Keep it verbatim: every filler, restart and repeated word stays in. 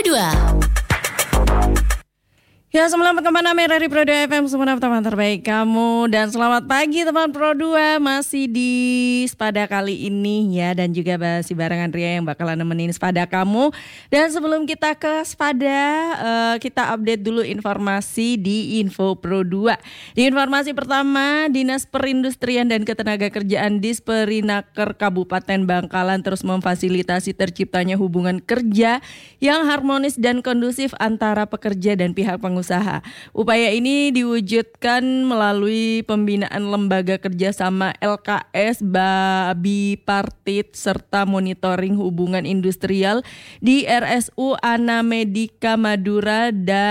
Dua. Ya, selamat kemana dari Pro dua F M, semua teman terbaik kamu. Dan selamat pagi teman Pro dua, masih di Spada kali ini ya. Dan juga masih barengan Ria yang bakalan nemenin Spada kamu. Dan sebelum kita ke Spada, uh, kita update dulu informasi di Info Pro dua. Di informasi pertama, Dinas Perindustrian dan Ketenagakerjaan Disperinakker Kabupaten Bangkalan terus memfasilitasi terciptanya hubungan kerja yang harmonis dan kondusif antara pekerja dan pihak pengusaha. Usaha. Upaya ini diwujudkan melalui pembinaan lembaga kerjasama L K S, Bipartit, serta monitoring hubungan industrial di R S U Ana Medika Madura dan